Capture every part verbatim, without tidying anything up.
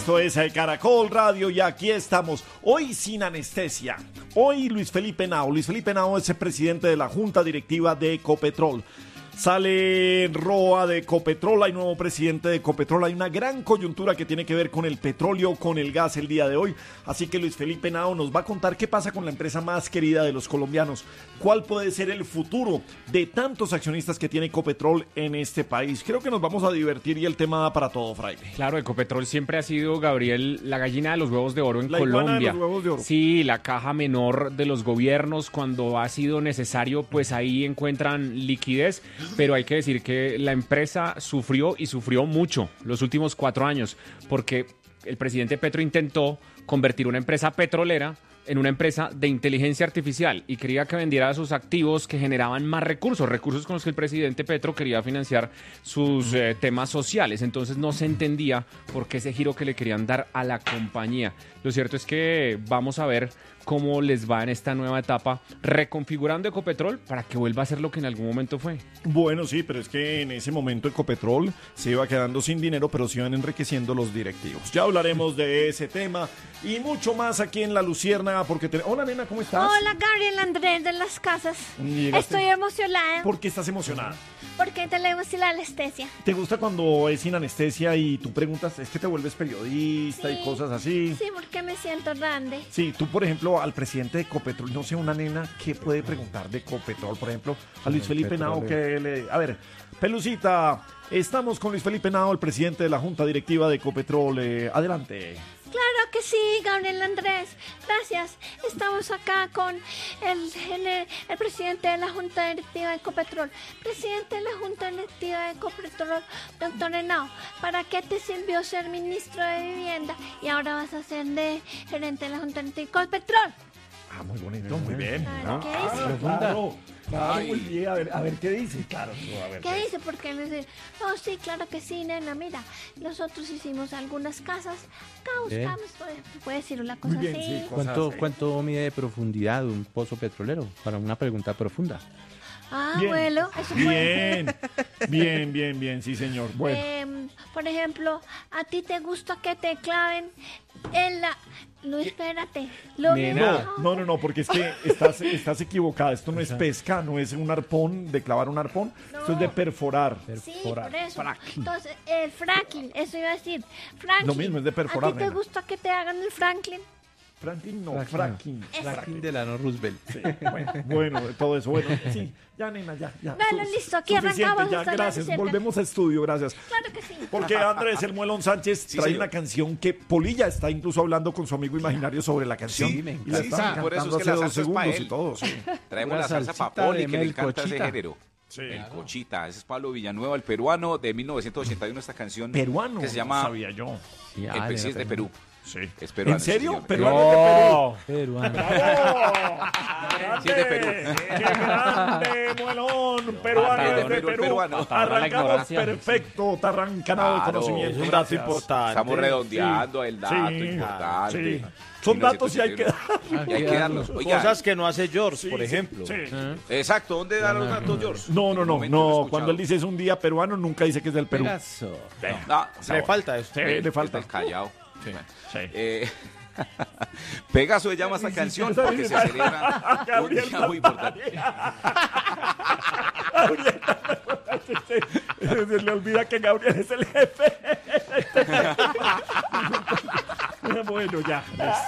Esto es eh, Caracol Radio y aquí estamos, hoy sin anestesia. Hoy Luis Felipe Henao. Luis Felipe Henao es el presidente de la Junta Directiva de Ecopetrol. Sale Roa de Ecopetrol, hay nuevo presidente de Ecopetrol, hay una gran coyuntura que tiene que ver con el petróleo, con el gas el día de hoy, así que Luis Felipe Henao nos va a contar qué pasa con la empresa más querida de los colombianos, cuál puede ser el futuro de tantos accionistas que tiene Ecopetrol en este país. Creo que nos vamos a divertir y el tema da para todo, Fraile. Claro, Ecopetrol siempre ha sido, Gabriel, la gallina de los huevos de oro en la Colombia. De los huevos de oro. Sí, la caja menor de los gobiernos, cuando ha sido necesario, pues ahí encuentran liquidez. Pero hay que decir que la empresa sufrió y sufrió mucho los últimos cuatro años, porque el presidente Petro intentó convertir una empresa petrolera en una empresa de inteligencia artificial y quería que vendiera sus activos que generaban más recursos, recursos con los que el presidente Petro quería financiar sus eh, temas sociales. Entonces no se entendía por qué ese giro que le querían dar a la compañía. Lo cierto es que vamos a ver cómo les va en esta nueva etapa, reconfigurando Ecopetrol para que vuelva a ser lo que en algún momento fue. Bueno, sí, pero es que en ese momento Ecopetrol se iba quedando sin dinero, pero se iban enriqueciendo los directivos. Ya hablaremos de ese tema y mucho más aquí en La Luciérnaga, porque... Te... Hola, nena, ¿cómo estás? Hola, Gabriel Andrés de las Casas. Llegaste. Estoy emocionada. ¿Por qué estás emocionada? Porque tenemos la anestesia. ¿Te gusta cuando es sin anestesia y tú preguntas, es que te vuelves periodista Sí. y cosas así? Sí, porque me siento grande. Sí, tú, por ejemplo, al presidente de Ecopetrol, no sé, una nena, ¿qué puede preguntar de Ecopetrol? Por ejemplo, a Luis Felipe Henao, que le... A ver, Pelucita, estamos con Luis Felipe Henao, el presidente de la Junta Directiva de Ecopetrol. Eh, adelante. Claro que sí, Gabriel Andrés. Gracias. Estamos acá con el, el, el presidente de la Junta Directiva de Ecopetrol. Presidente de la Junta Directiva de Ecopetrol, doctor Henao, ¿para qué te sirvió ser ministro de Vivienda y ahora vas a ser de gerente de la Junta Directiva de Ecopetrol? Ah, muy bonito, muy bien. Claro, ¿qué Ah, dice? claro, claro, muy bien. A ver, a ver, ¿qué dice? Claro, a ver. ¿Qué dice? Porque me dice, oh sí, claro que sí, nena, mira, nosotros hicimos algunas casas, acá buscamos, puede, puede decir una cosa Muy bien, así. sí. ¿Cuánto, Cosas, eh. ¿Cuánto mide de profundidad un pozo petrolero? Para una pregunta profunda. Ah, Bien. bueno, eso puede Bien, bien, bien, bien, sí, señor. Bueno, Em, por ejemplo, ¿a ti te gusta que te claven en la... No, espérate. Lo Nena. mismo- no, no, no, porque es que estás, estás equivocada. Esto no es pesca, no es un arpón, de clavar un arpón. Esto es de perforar. Sí, Perforar. por eso. Fracking. Entonces, el Franklin, eso iba a decir. Franklin. Lo mismo, es de perforar, ¿A ti te nena. gusta que te hagan el Franklin? Franklin no, Fracking. fracking. Franklin Delano Roosevelt. Sí, bueno, bueno, todo eso. Bueno, sí, ya, nena, ya, ya. Bueno, Su- listo, aquí suficiente, arrancamos ya, hasta la gracias. receta. Volvemos a estudio, gracias. Claro que sí. Porque Andrés El Muelón Sánchez Sí, trae señor. una canción que Polilla está incluso hablando con su amigo imaginario sobre la canción. Sí, me y la encanta. están Sí, por eso cantando es que hace la dos salsa es pa' segundos él. y todo. Sí. Traemos Una la salsa salsita para Poli, de que le encanta ese melcochita. género. Sí. El Cochita, ese es Pablo Villanueva, el peruano de mil novecientos ochenta y uno, esta canción Peruano, que se no llama sabía yo. Sí, El ah, Pe- sí, de es de la Perú. Sí. Es peruano, ¿En sí, serio? señor. ¿Peruano es de Peruano. Perú? Sí, es de Perú. ¡Qué grande, Muelón! Peruano Patadón, es de el Perú. peruano. Patadón a la Arrancamos ignorancia. perfecto, tarrancanado de Claro, conocimiento. es un Gracias. dato importante. Estamos redondeando Sí. el dato Sí. importante. Sí. Son datos y hay que dar. Y hay que darlos. Oiga, Cosas que no hace George, Sí, por sí, ejemplo. sí. exacto, ¿dónde da los datos, George? No, no, Un no, momento no. he escuchado. Cuando él dice es un día peruano, nunca dice que es del Perú. Pegaso. Ah, Le falta eso. Sí, le falta. El Callao. Sí. Eh, Pegaso se llama esta canción porque se celebra un Gabriel día muy importante. Se le olvida que Gabriel es el jefe. Bueno, ya.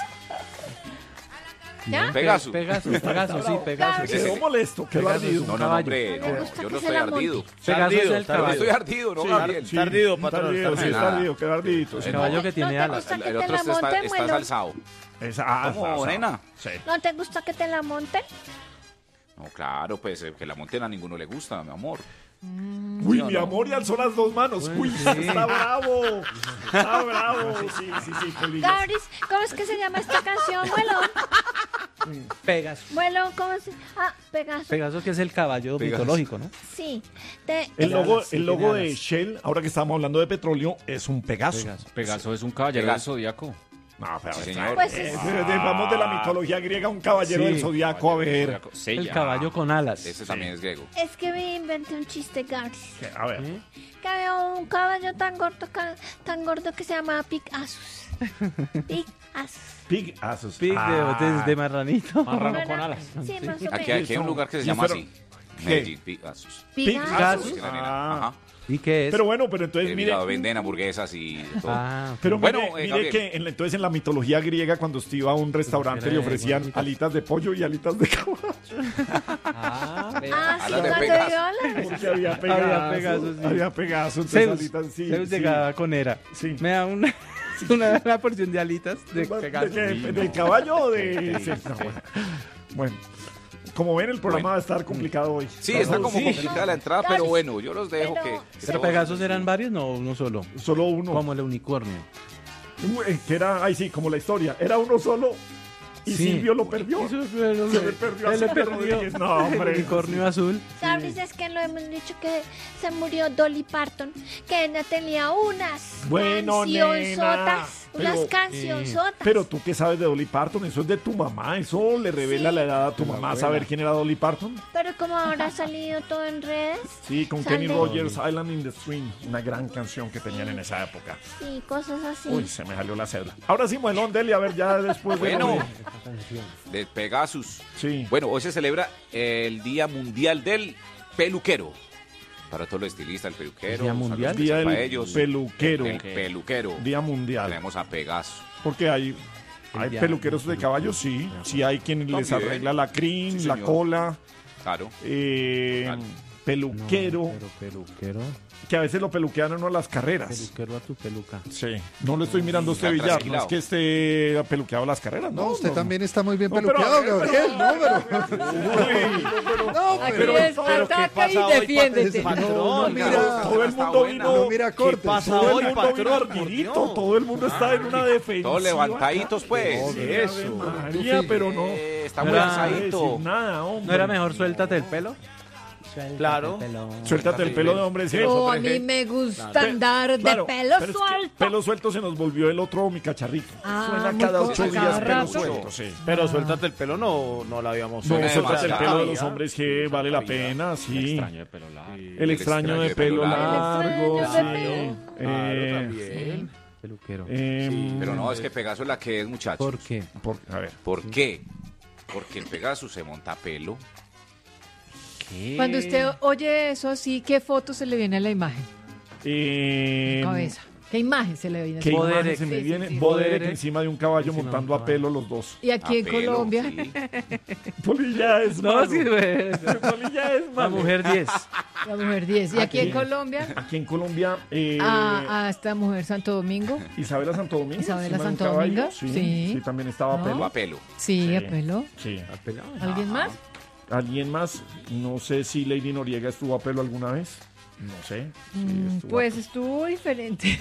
¿Ya? Pegaso. Pegaso, Pegaso, sí, Pegaso. Ese- Quedó molesto, quedó Pegaso es ardido. un No, no, no, caballo. hombre, Me no, gusta yo que no se estoy la ardido. monte. Pegaso es Ardido, el está Yo no caballo. estoy ardido, ¿no, Sí, Gabriel? sí, Está ardido, está patrón, ardido, está sí, está ardido. ardido, quedó ardidito. sí. El caballo que ¿No tiene te alas. gusta El, que el te otro la está, monten, está Muelón? alzado. Esa- ah, ¿Cómo, está- nena? Sí. ¿No te gusta que te la monten? No, claro, pues eh, que la monten a ninguno le gusta, mi amor. Uy, ¿Sí o mi no? amor, y alzó las dos manos. Uy, está bravo. Está bravo. Sí, sí, sí, Polillas. Gabris, ¿cómo es que se llama esta canción, Muelón? Pegaso. Muelón, ¿cómo se...? Ah, Pegaso. Pegaso que es el caballo Pegaso. mitológico, ¿no? Sí. Te- El Tiene logo, alas, el sí, logo tiene de alas. Shell, ahora que estamos hablando de petróleo, es un Pegaso. Pegaso. Pegaso es un caballero del Pegaso. Zodíaco. No, pero Sí, está- señor. Pues eh, es- de- vamos de la mitología griega, un caballero Sí. del zodiaco, a ver. El caballo con alas. Ese también es griego. Es que me inventé un chiste, Gabri. A ver. Que había un caballo tan gordo, ca- tan gordo que se llamaba Picasus. Picasus. Pig Asus. Pig de, Ah. de, de marranito. Marrano Bueno, con alas. Sí, más o Aquí, menos. aquí hay un lugar que se Y llama pero- así. ¿Qué? Medellín, Pigasus. Picasus. Sí, la nena. Ah. Ajá. ¿Y qué es? Pero bueno, pero entonces Eh, mire. mira, venden hamburguesas y de todo. Ah, Pero Bueno, mire, eh, mire Gabriel. que en la- entonces en la mitología griega cuando usted iba a un restaurante le ofrecían alitas de pollo y alitas de caballo. Ah, sí, Alas de cuando Pegaso. vio la- Porque había Pegaso. Había Pegaso, sí. Había Pegaso, entonces Zeus, alitas, sí, Zeus sí. llegaba con era. Sí. Me da una, una, una porción de alitas de ¿De, Pegaso. qué? Sí, ¿De no. caballo o de...? Sí, no, bueno. Bueno, como ven el programa va a estar complicado hoy. Sí, está como Sí. complicada la entrada, pero bueno, yo los dejo Pero- que... ¿Pero Pegasos eran varios? No, uno solo. Solo uno. Como el unicornio. Eh, Que era, ay sí, como la historia. Era uno solo y Sí. Silvio lo perdió. Eso, Se le perdió a se le Silvio perdió. Rodríguez. No, El hombre. unicornio azul. Gabri, es que lo hemos dicho que se murió Dolly Parton, que ella tenía unas Bueno, cancionzotas, nena, unas pero- cancionzotas. Pero tú qué sabes de Dolly Parton, eso es de tu mamá, eso le revela Sí. la edad a tu mamá, saber quién era Dolly Parton. Pero como ahora ha salido todo en redes, Sí, con Sale. Kenny Rogers, Island in the Stream, una gran canción que tenían en esa época. y cosas así. Uy, se me salió la cédula. Ahora sí, Muelón, Deli, a ver, ya después de... Bueno, lo de Pegasus. de- Sí. Bueno, hoy se celebra el Día Mundial del Peluquero. Para todos los estilistas, el peluquero. ¿Día saludos mundial? Día para del ellos. peluquero. El peluquero. Día mundial. Tenemos a Pegaso. Porque hay, hay día peluqueros de caballos, sí. Sí hay quienes les También. arregla la crin, Sí, la señor. cola, Claro. eh, Claro. peluquero, No, pero peluquero. que a veces lo peluquean a uno a las carreras. Peluquero a tu peluca. Sí. No lo estoy mirando a usted, Está Villar. No es trasquilado. que esté peluqueado a las carreras, ¿no? No, usted no. también está muy bien No, pero peluqueado, a ver, Gabriel. No, pero. No, Aquí pero. es ataca y defiéndete. No, no, mira. Todo el Está mundo buena. vino. No, mira, corte. Todo el mundo vino ardidito, todo el mundo está en una defensa. Todos levantaditos, pues. Eso. María, pero no. Eh, está muy Era- No alzadito. decir nada, hombre. ¿No era mejor suéltate el pelo? Claro. Suéltate el pelo de hombre. Sí, Oh, a eso, mí me gusta andar de Claro, pelo pero es que suelto. Pelo suelto se nos volvió el otro mi cacharrito. Ah, Suena muy cada co- ocho a días cada pelo rato. suelto, sí. Pero suéltate el pelo, no, no la habíamos No, Suena suéltate el demasiado. pelo de los todavía. hombres que vale la pena, sí. Extraño de pelo largo. El extraño de pelo largo, El sí. extraño de Eh, También. Peluquero. eh, Pero no, es que Pegaso es la que es, muchachos. ¿Por qué? por- a ver. ¿Por qué? Porque el Pegaso se monta pelo. ¿Qué? Cuando usted oye eso así, ¿qué foto se le viene a la imagen? Eh, Cabeza. ¿Qué imagen se le viene? ¿Qué Boderek. imagen se me Sí, sí, viene? sí. Boderek Boderek encima de un caballo encima de un montando a caballo. pelo los dos. Y aquí A en pelo, Colombia, sí. Polilla es No, malo. sí, güey. Polilla es La malo. mujer diez. la mujer diez. Y aquí en Aquí. Colombia, Aquí en Colombia, eh, a, a esta mujer Santo Domingo. Isabela Santo Domingo. Isabela encima de un Santo caballo, Domingo, Sí, sí. sí, también estaba a No. pelo. A pelo. Sí, Sí. a pelo. Sí. ¿Alguien más? ¿Alguien más? No sé si Lady Noriega estuvo a pelo alguna vez. No sé. Sí, Mm, estuvo a Pues estuvo diferente.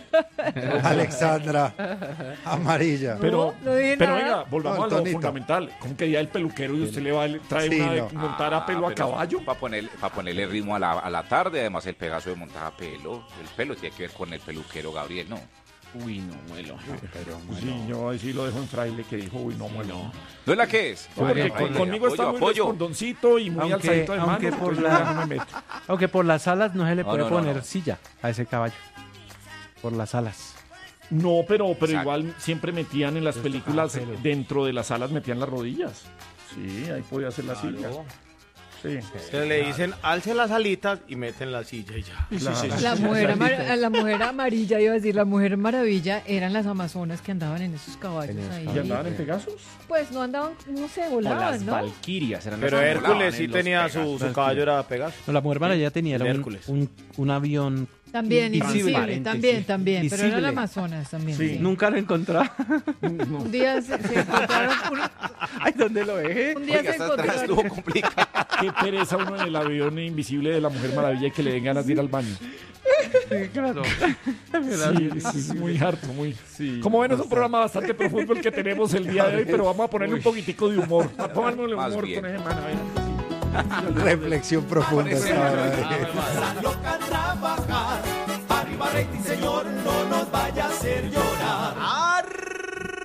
Alexandra. Amarilla. Pero, No, no dije pero nada. venga, volvamos No, a el lo tonito. fundamental. ¿Cómo que ya el peluquero y usted le va a traer Sí, una de no. montar a pelo a caballo? Para poner, para ponerle ritmo a la, a la tarde, además el Pegaso de montar a pelo. El pelo tiene que ver con el peluquero Gabriel, ¿no? Uy, no, muelo. Pero, Sí, yo ahí sí lo dejo en fraile que dijo, uy, no, bueno. ¿No es la que es? No, porque Oye, con- oye, conmigo está muy apoyo. respondoncito y muy Aunque- alzadito de mano. aunque por entonces la- ya no me meto. Aunque por las alas no se le No, puede no, no, poner no. silla a ese caballo. Por las alas. No, pero, pero Exacto. igual siempre metían en las películas, Ah, pero- dentro de las salas metían las rodillas. Sí, ahí podía hacer la silla. Sí. Se le dicen, alce las alitas y meten la silla y ya. Claro. La mujer, amar- la mujer amarilla, iba a decir, la mujer maravilla, eran las amazonas que andaban en esos caballos En esos ahí. ¿Y andaban en Pegasus? Pues no andaban, no se O volaban, las ¿no? valquirias eran Pero las que Hércules volaban sí en los tenía su, Pegasos. su caballo, era Pegaso. No, la mujer maravilla tenía era un, Hércules. un, un avión. También, invisible, Transparente, también, sí. también, pero eran Visible. amazonas también. Sí. sí. Nunca lo encontraba. Un día se, se encontraron, un, Ay, ¿dónde lo dejé? un día Oiga, se esta atrás encontraron, estuvo complicado. Qué pereza uno en el avión invisible de la Mujer Maravilla y que le den ganas de ir al baño. Sí, claro. Sí, sí, es muy harto, muy. Como ven, es un programa bastante profundo el que tenemos el día de hoy, pero vamos a ponerle un poquitico de humor. Pónganle Más humor bien. con ese man. a ver. Reflexión profunda esta hora. Salió a trabajar, arriba rating señor, no nos vaya a hacer llorar.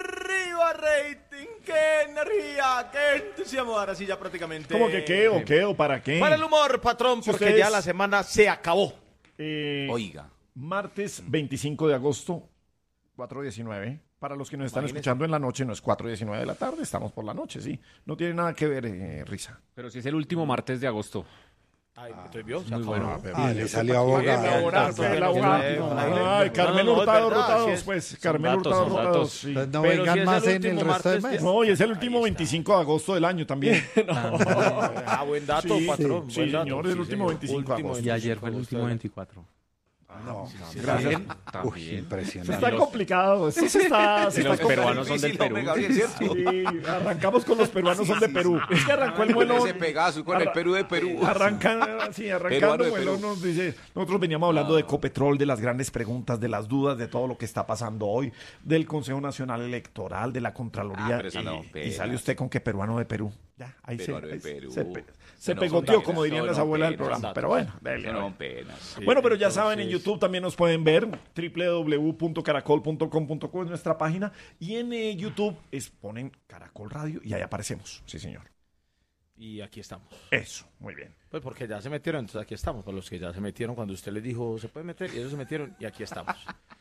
¡Qué energía! ¡Qué entusiasmo! Ahora sí ya prácticamente... ¿Cómo que qué o qué o para qué? Para el humor, patrón, Si porque ustedes- ya la semana se acabó. Eh, Oiga. Martes veinticinco de agosto, cuatro diecinueve. Para los que nos están Imagínese. escuchando en la noche, no es cuatro diecinueve de la tarde, estamos por la noche, sí. No tiene nada que ver, eh, Risa. Pero si es el último martes de agosto. Ay, entonces vio, se Muy acabó. bueno. Ah, le salió Bien, abogado. elaborado, Pues, el no, abogado. no, no, Ay, no, Carmelo no, no, es Hurtado verdad, Rotados, sí es- pues. Carmelo datos, Hurtado son Rotados, datos. sí. Entonces no Pero vengan si es más el en el último resto del martes, mes. No, y es el último Ahí está. veinticinco de agosto del año también. Ah, buen dato, Sí, patrón. sí, buen dato, señor, el último veinticinco de agosto. Y ayer fue el último veinticuatro. No, Gracias. uy, Eso impresionante. está complicado, eso se está... se Y los está peruanos son del Difícil, hombre, Perú. Gabriel, ¿cierto? Sí, arrancamos con los peruanos son de Perú. Es que arrancó el Con vuelo... ese Pegaso, con el arra- Perú de Perú. Arrancan, sí, arrancando Peruano de vuelo, Perú. nos dice, nosotros veníamos hablando de Ecopetrol, de las grandes preguntas, de las dudas, de todo lo que está pasando hoy, del Consejo Nacional Electoral, de la Contraloría, Ah, pero esa no, y, y pena. sale usted con que peruano de Perú. Ya, ahí se, Peruano de ahí se- Perú. se, pe- se No, pegoteó, son como penas, dirían no, las no, abuelas del penas, programa. datos. Pero bueno, dele, Eso a no ver. penas. Bueno, pero ya saben, en entonces- YouTube también nos pueden ver, doble u doble u doble u punto caracol punto com punto co es nuestra página, y en eh, YouTube es, ponen Caracol Radio y ahí aparecemos. Sí, señor. Y aquí estamos. Eso, muy bien. Pues porque ya se metieron, entonces aquí estamos. Para los que ya se metieron cuando usted les dijo, se puede meter, y ellos se metieron, y aquí estamos.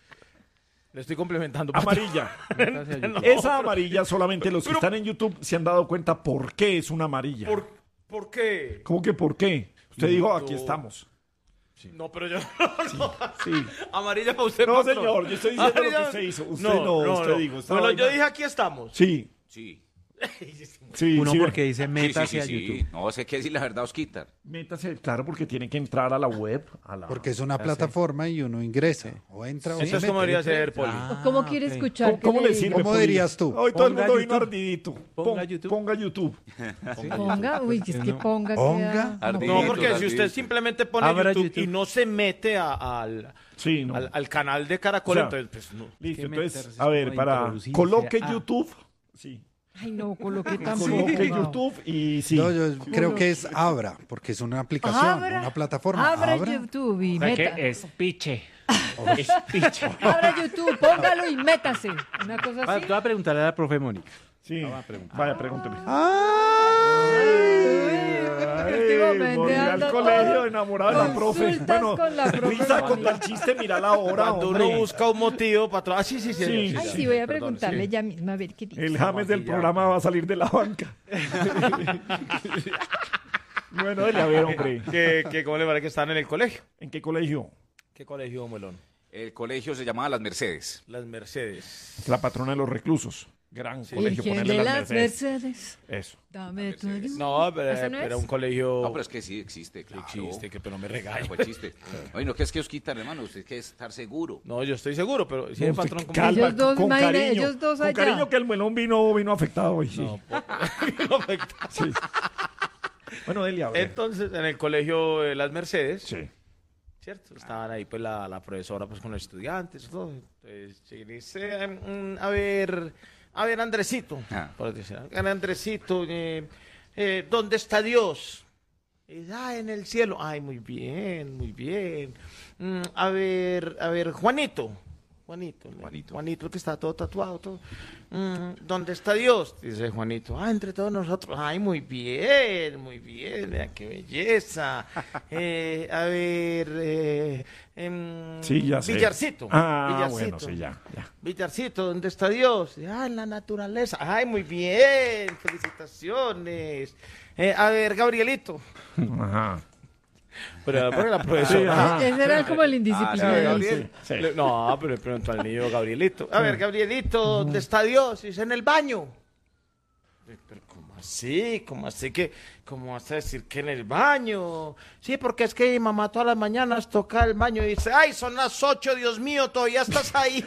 Le estoy complementando. Amarilla. No, Esa amarilla solamente los que están en YouTube se han dado cuenta por qué es una amarilla. ¿Por, ¿Por qué? ¿Cómo que por qué? Usted dijo, No. aquí estamos. No, pero yo... Sí. Amarilla para usted, No, patrón. señor, yo estoy diciendo lo que Amarilla- usted hizo. Usted no, usted dijo, esta Bueno, yo vaina- dije, aquí estamos. Sí, Sí. sí, Uno sí. porque dice Sí, meta sí, hacia sí, sí. YouTube. No, sé qué decir la verdad, os quitan. Métase, claro, porque tiene que entrar a la web. A la... Porque es una plataforma y uno ingresa. O entra o se Entonces, ¿cómo mete. debería ser, Poli? Ah, ¿Cómo quiere ok. escuchar? ¿Cómo, que cómo le diga? sirve? ¿Cómo Poli? dirías tú? Hoy todo el Ponga mundo vino YouTube. ardidito. Ponga Pon- YouTube. Ponga YouTube. Ponga, uy, es que ponga. Ponga. queda- Ardidito. No, porque si Ardidito. usted simplemente pone Abra YouTube, YouTube. y no se mete a- al, Sí, no. al, al canal de Caracol, O sea, entonces, pues no. Listo, que entonces, meterse a ver, como para introducirse coloque a- YouTube. Sí. Ay, no, coloque tampoco. Coloque no. YouTube y sí. No, yo creo que es Abra, porque es una aplicación, Abra, una plataforma. Abra Abra. YouTube y O sea meta. que es piche. Es piche. Abra YouTube, póngalo y métase. Una cosa Va- así. Te voy a preguntar a la profe Mónica. Sí. va a preguntar. Vaya, pregúnteme. Uy, últimamente volví al anda colegio todo enamorado de la profe. consultas Bueno, con la profe Risa con Mónica. tal chiste, mira la hora, Cuando hombre. uno busca un motivo para atrás. Ah, sí, sí, sí. Sí. sí, Ay, sí, sí, voy a perdón, preguntarle sí. ya mismo a ver qué dice. El James del programa va a salir de la banca. Bueno, dele a ver, hombre. ¿Qué, qué, ¿Cómo le parece que están en el colegio? ¿En qué colegio? ¿Qué colegio, Melón? El colegio se llamaba Las Mercedes. Las Mercedes. Es la patrona de los reclusos. Gran colegio, Virgen ponerle de las las Mercedes. Mercedes. Eso. Dame tu ayuda. No, pero ¿Ese no era es? un colegio... No, pero es que sí existe, claro. Existe, que pero me Ah, regaña. fue chiste. Oye, no, que es que os quitan, hermano. Usted tiene que estar seguro. No, yo estoy seguro, pero si el Usted patrón como... calma, Ellos dos, con imagine, cariño. ellos dos con allá. cariño que el melón vino, vino afectado hoy. Sí. No, no afecta. Sí. Bueno, dele a ver. Entonces, en el colegio de Las Mercedes, Sí. ¿cierto? Estaban ahí pues la, la profesora pues con los estudiantes y todo. Entonces, llegué y dice, mm, a ver, a ver, Andresito, Ah. por decir, a ver, Andresito, eh, eh, ¿dónde está Dios? Y dice, ah, en el cielo. Ay, muy bien, muy bien. Mm, a ver, a ver, Juanito. Juanito, Juanito. Juanito que está todo tatuado, todo. Mm, ¿dónde está Dios? Dice Juanito. Ah, entre todos nosotros. Ay, muy bien, muy bien, vea qué belleza. Eh, a ver, eh, em, Sí, ya sé. Villarcito. Ah, Villarcito. bueno, sí, ya, ya. Villarcito, ¿dónde está Dios? Ah, en la naturaleza. Ay, muy bien, felicitaciones. Eh, a ver, Gabrielito. Ajá. Pero porque la Sí, profesora. ajá. Ese era como el Ah, indisciplinado. Gabriel. Sí. Le- No, pero le preguntó al niño Gabrielito. A ver, Gabrielito, ¿dónde está Dios? Dice, en el baño. Eh, Pero ¿cómo así? ¿Cómo así que? ¿Cómo vas a decir que en el baño? Sí, porque es que mi mamá todas las mañanas toca el baño y dice, ay, son las ocho, Dios mío, todavía estás ahí.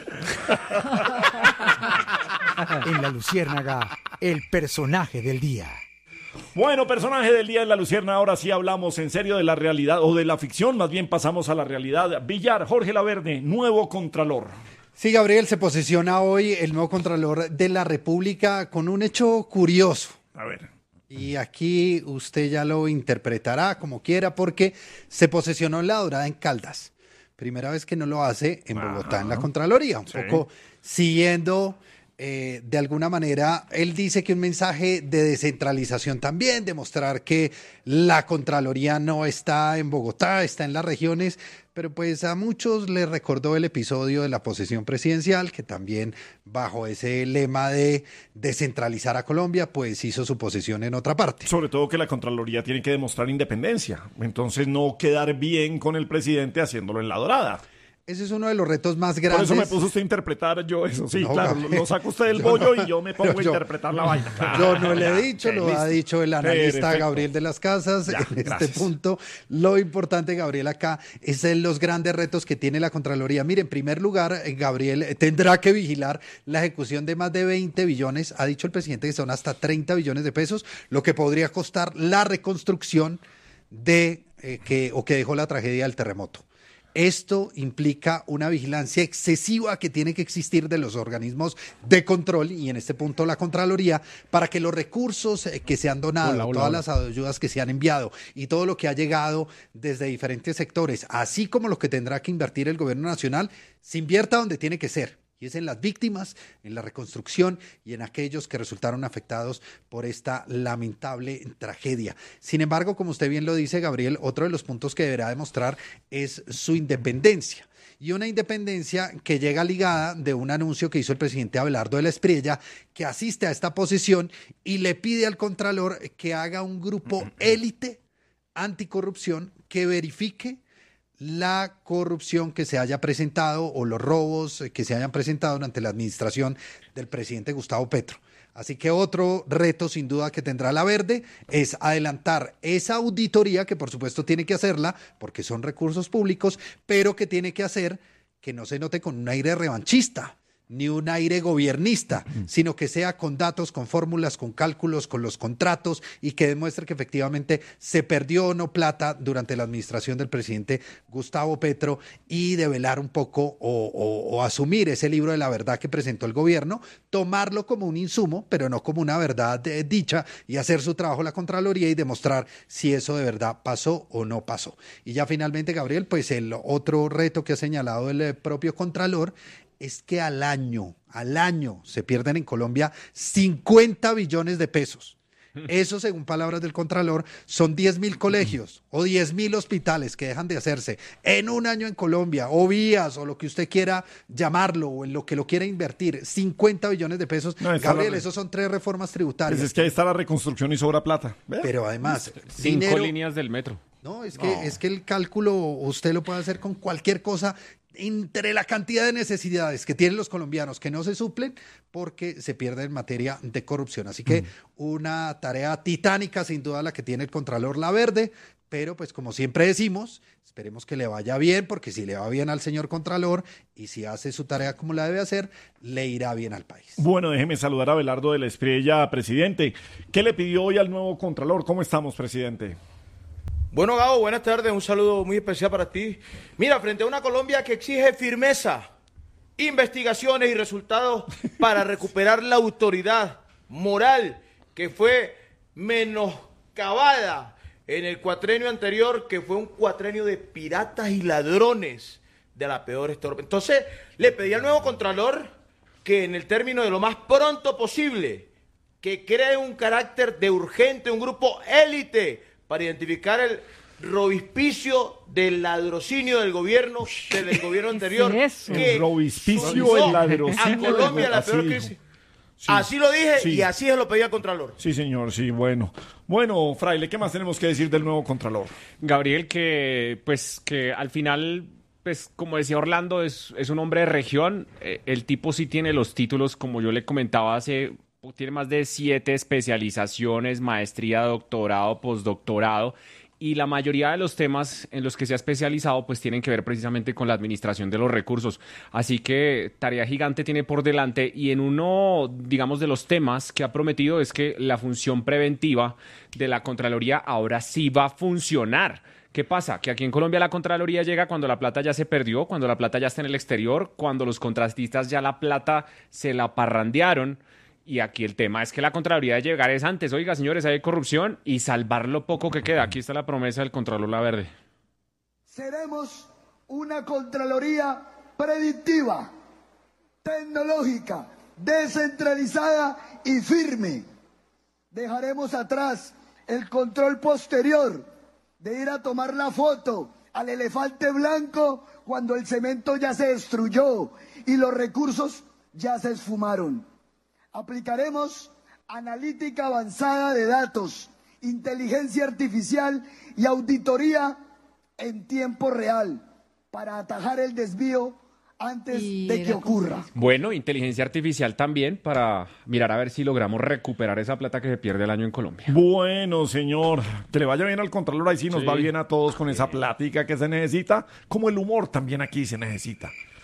En La Luciérnaga, el personaje del día. Bueno, personaje del día en La Lucierna, ahora sí hablamos en serio de la realidad, o de la ficción, más bien pasamos a la realidad. Villar, Jorge Laverde, nuevo Contralor. Sí, Gabriel, se posiciona hoy el nuevo Contralor de la República con un hecho curioso. A ver. Y aquí usted ya lo interpretará como quiera porque se posesionó en La Dorada en Caldas. Primera vez que no lo hace en Bogotá, en la Contraloría. Un Sí. poco siguiendo Eh, de alguna manera, él dice que un mensaje de descentralización también, demostrar que la Contraloría no está en Bogotá, está en las regiones, pero pues a muchos les recordó el episodio de la posesión presidencial, que también bajo ese lema de descentralizar a Colombia, pues hizo su posesión en otra parte. Sobre todo que la Contraloría tiene que demostrar independencia, entonces no quedar bien con el presidente haciéndolo en la dorada. Ese es uno de los retos más grandes. Por eso me puso usted a interpretar yo eso. Sí, no, claro, Gabriel, lo saca usted del bollo no, y yo me pongo yo, a interpretar la vaina. Yo no le he dicho, lo listo. ha dicho el analista Perfecto. Gabriel de las Casas. Ya, en gracias. este punto, lo importante, Gabriel, acá es en los grandes retos que tiene la Contraloría. Mire, en primer lugar, Gabriel tendrá que vigilar la ejecución de más de veinte billones. Ha dicho el presidente que son hasta treinta billones de pesos, lo que podría costar la reconstrucción de eh, que o que dejó la tragedia del terremoto. Esto implica una vigilancia excesiva que tiene que existir de los organismos de control y en este punto la Contraloría para que los recursos que se han donado, hola, hola, todas hola. las ayudas que se han enviado y todo lo que ha llegado desde diferentes sectores, así como lo que tendrá que invertir el gobierno nacional, se invierta donde tiene que ser. Y es en las víctimas, en la reconstrucción y en aquellos que resultaron afectados por esta lamentable tragedia. Sin embargo, como usted bien lo dice, Gabriel, otro de los puntos que deberá demostrar es su independencia. Y una independencia que llega ligada de un anuncio que hizo el presidente Abelardo de la Espriella, que asiste a esta posesión y le pide al Contralor que haga un grupo élite anticorrupción que verifique la corrupción que se haya presentado o los robos que se hayan presentado durante la administración del presidente Gustavo Petro. Así que otro reto sin duda que tendrá la Verde es adelantar esa auditoría que por supuesto tiene que hacerla porque son recursos públicos, pero que tiene que hacer que no se note con un aire revanchista ni un aire gobiernista, sino que sea con datos, con fórmulas, con cálculos, con los contratos y que demuestre que efectivamente se perdió o no plata durante la administración del presidente Gustavo Petro y develar un poco o, o, o asumir ese libro de la verdad que presentó el gobierno, tomarlo como un insumo, pero no como una verdad eh, dicha y hacer su trabajo la Contraloría y demostrar si eso de verdad pasó o no pasó. Y ya finalmente, Gabriel, pues el otro reto que ha señalado el eh, propio Contralor es que al año, al año se pierden en Colombia cincuenta billones de pesos. Eso, según palabras del Contralor, son diez mil colegios o diez mil hospitales que dejan de hacerse en un año en Colombia, o vías, o lo que usted quiera llamarlo, o en lo que lo quiera invertir, cincuenta billones de pesos. No, Gabriel, la... esos son tres reformas tributarias. Pues es que ahí está la reconstrucción y sobra plata. ¿Ve? Pero además... Cinco dinero... líneas del metro. No, es que, no. es que el cálculo usted lo puede hacer con cualquier cosa entre la cantidad de necesidades que tienen los colombianos que no se suplen porque se pierde en materia de corrupción. Así que mm. una tarea titánica sin duda la que tiene el Contralor La Verde, pero pues como siempre decimos, esperemos que le vaya bien, porque si le va bien al señor Contralor y si hace su tarea como la debe hacer, le irá bien al país. Bueno, déjeme saludar a Abelardo de la Espriella, presidente. ¿Qué le pidió hoy al nuevo Contralor? ¿Cómo estamos, presidente? Bueno, Gabo, buenas tardes, un saludo muy especial para ti. Mira, frente a una Colombia que exige firmeza, investigaciones y resultados para recuperar la autoridad moral que fue menoscabada en el cuatrenio anterior, que fue un cuatrenio de piratas y ladrones de la peor estorba. Entonces, le pedí al nuevo Contralor que en el término de lo más pronto posible, que cree un carácter de urgente, un grupo élite, para identificar el robispicio del ladrocinio del gobierno del gobierno anterior. Eso. El robispicio, el ladrocinio. A Colombia la peor crisis. Sí, así lo dije sí. y así se lo pedí al Contralor. Sí, señor, sí, bueno. Bueno, Fraile, ¿qué más tenemos que decir del nuevo Contralor? Gabriel, que pues que al final, pues como decía Orlando, es, es un hombre de región. Eh, el tipo sí tiene los títulos, como yo le comentaba hace... Tiene más de siete especializaciones, maestría, doctorado, postdoctorado, y la mayoría de los temas en los que se ha especializado pues tienen que ver precisamente con la administración de los recursos. Así que tarea gigante tiene por delante, y en uno, digamos, de los temas que ha prometido es que la función preventiva de la Contraloría ahora sí va a funcionar. ¿Qué pasa? Que aquí en Colombia la Contraloría llega cuando la plata ya se perdió, cuando la plata ya está en el exterior, cuando los contratistas ya la plata se la parrandearon. Y aquí el tema es que la Contraloría de llegar es antes. Oiga, señores, hay corrupción y salvar lo poco que queda. Aquí está la promesa del Contralor La Verde. Seremos una Contraloría predictiva, tecnológica, descentralizada y firme. Dejaremos atrás el control posterior de ir a tomar la foto al elefante blanco cuando el cemento ya se destruyó y los recursos ya se esfumaron. Aplicaremos analítica avanzada de datos, inteligencia artificial y auditoría en tiempo real para atajar el desvío antes Y de que era como- ocurra. Bueno, inteligencia artificial también para mirar a ver si logramos recuperar esa plata que se pierde el año en Colombia. Bueno, señor, que le vaya bien al Contralor, ahí sí nos Sí. va bien a todos con esa plática que se necesita, como el humor también aquí se necesita.